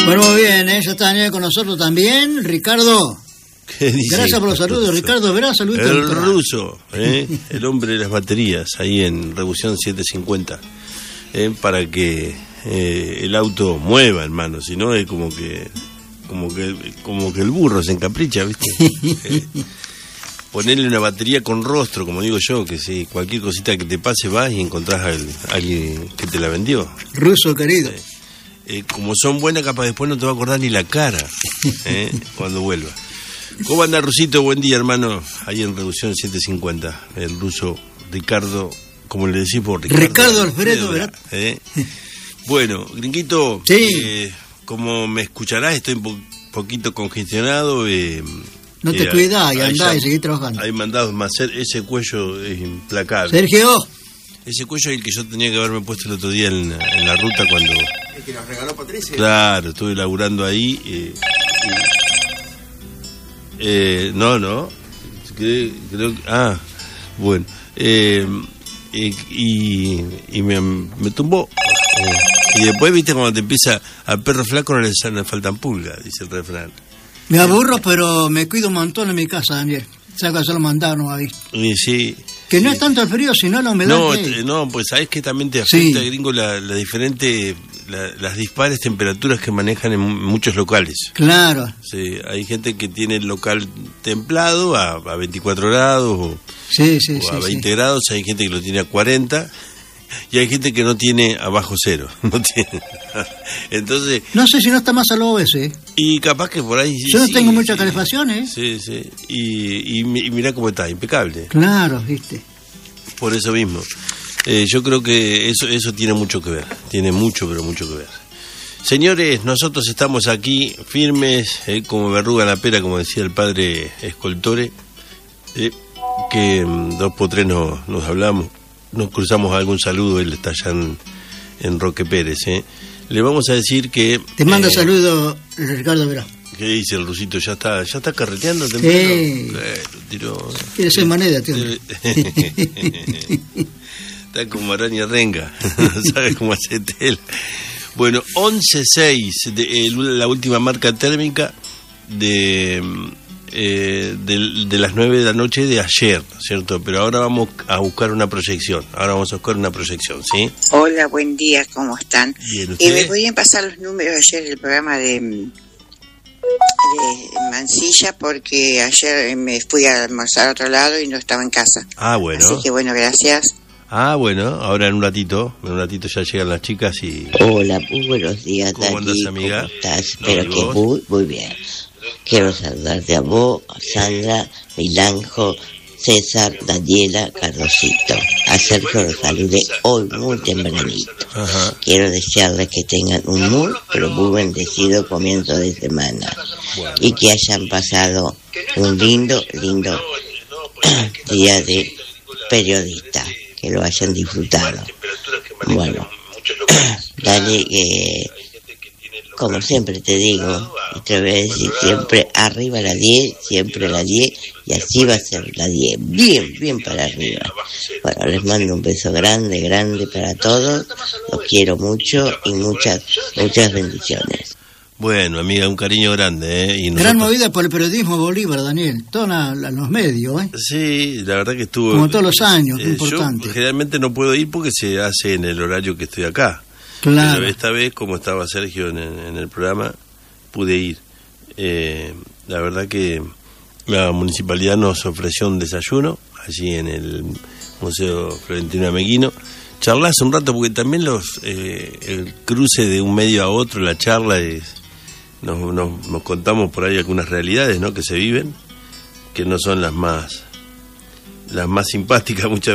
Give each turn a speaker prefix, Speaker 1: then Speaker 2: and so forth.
Speaker 1: Bueno, muy bien, ya está Daniel con nosotros también. Ricardo, gracias por los saludos. Ricardo, verás, saludos.
Speaker 2: El ruso, el hombre de las baterías, ahí en Revolución 750, para que el auto mueva, hermano, si no es como que el burro se encapricha, ¿viste? Ponerle una batería con rostro, como digo yo, que si cualquier cosita que te pase vas y encontrás a alguien que te la vendió.
Speaker 1: Ruso querido.
Speaker 2: Como son buenas, capaz después no te va a acordar ni la cara cuando vuelva. ¿Cómo anda, Rusito? Buen día, hermano. Ahí en Revolución 750. El ruso Ricardo, como le decimos,
Speaker 1: Ricardo Alfredo, ¿verdad?
Speaker 2: Bueno, Gringuito,
Speaker 1: sí.
Speaker 2: Como me escucharás, estoy un poquito congestionado.
Speaker 1: No te cuidás y andás y seguís trabajando.
Speaker 2: Hay mandados más. Ese cuello es implacable.
Speaker 1: Sergio.
Speaker 2: Ese cuello es el que yo tenía que haberme puesto el otro día en la ruta cuando...
Speaker 3: El que nos regaló Patricia.
Speaker 2: Claro, estuve laburando ahí. No. Creo que... bueno. Y me tumbó. Y después, viste, cuando te empieza a perro flaco no le faltan pulgas, dice el refrán.
Speaker 1: Me aburro, pero me cuido un montón en mi casa, Daniel. Saca solo mandaron ahí.
Speaker 2: Sí.
Speaker 1: Que no es tanto el frío, sino la humedad.
Speaker 2: No, pues sabes que también te afecta, gringo, las dispares temperaturas que manejan en muchos locales.
Speaker 1: Claro.
Speaker 2: Sí, hay gente que tiene el local templado a 24 grados o a 20 grados, hay gente que lo tiene a 40 y hay gente que no tiene abajo cero. No tiene. Entonces,
Speaker 1: no sé si no está más al oeste.
Speaker 2: Y capaz que por ahí...
Speaker 1: Yo no tengo mucha calefacción,
Speaker 2: Sí. Y mirá cómo está, impecable.
Speaker 1: Claro, viste.
Speaker 2: Por eso mismo. Yo creo que eso tiene mucho que ver. Tiene mucho, pero mucho que ver. Señores, nosotros estamos aquí firmes, como verruga en la pera, como decía el padre Escoltore, que 2 por 3 nos hablamos, nos cruzamos algún saludo, él está allá en Roque Pérez. Le vamos a decir que...
Speaker 1: Te manda saludo Ricardo Verá.
Speaker 2: ¿Qué dice el rusito? ¿Ya está carreteando temprano?
Speaker 1: Quiere ser moneda, tío.
Speaker 2: Está como araña renga. No sabe cómo hacer tela. Bueno, 11.6, la última marca térmica de las 9 de la noche de ayer, ¿cierto? Pero ahora vamos a buscar una proyección. ¿Sí?
Speaker 4: Hola, buen día, ¿cómo están?
Speaker 2: Bien,
Speaker 4: ¿me podían pasar los números ayer del programa de Mansilla? Porque ayer me fui a almorzar a otro lado y no estaba en casa.
Speaker 2: Bueno.
Speaker 4: Así que bueno, gracias.
Speaker 2: Bueno, ahora en un ratito ya llegan las chicas y...
Speaker 5: Hola, muy buenos días, Dani.
Speaker 2: ¿Cómo andas, amiga?
Speaker 5: ¿Cómo estás? Espero que muy bien. Quiero saludarte a vos, a Sandra, Milanjo, César, Daniela, Carlosito. A Sergio lo saludé hoy muy tempranito.
Speaker 2: Ajá.
Speaker 5: Quiero desearles que tengan un muy, pero muy bendecido comienzo de semana.
Speaker 2: Bueno.
Speaker 5: Y que hayan pasado un lindo día de periodista. Que lo hayan disfrutado. Bueno, Dani, como siempre te digo, y te voy a decir siempre, arriba la 10, siempre la 10, y así va a ser la 10, bien para arriba. Bueno, les mando un beso grande para todos, los quiero mucho y muchas bendiciones.
Speaker 2: Bueno, amiga, un cariño grande, Y
Speaker 1: Gran movida por el periodismo Bolívar, Daniel. Todos los medios,
Speaker 2: Sí, la verdad que estuvo...
Speaker 1: Como todos los años, importante.
Speaker 2: Yo generalmente no puedo ir porque se hace en el horario que estoy acá.
Speaker 1: Claro.
Speaker 2: Pero esta vez, como estaba Sergio en el programa, pude ir. La verdad que la municipalidad nos ofreció un desayuno allí en el Museo Florentino Ameguino. Charlás un rato porque también el cruce de un medio a otro, la charla nos contamos por ahí algunas realidades, ¿no?, que se viven, que no son las más simpáticas muchas